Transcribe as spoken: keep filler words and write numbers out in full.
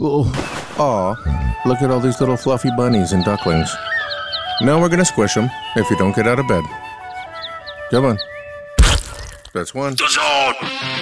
Oh. Aw, look at all these little fluffy bunnies and ducklings. Now we're gonna squish them if you don't get out of bed. Come on. That's one.